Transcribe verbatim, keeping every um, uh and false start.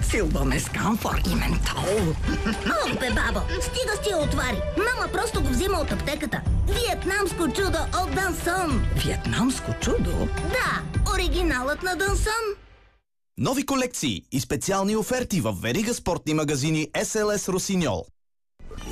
Силваме с камфор и ментол. Ох, бе, бабо, стига с тия отвари. Мама просто го взима от аптеката. Виетнамско чудо от Дансон. Виетнамско чудо? Да, оригиналът на Дансон. Нови колекции и специални оферти в верига спортни магазини Ес Ел Ес Росиньол.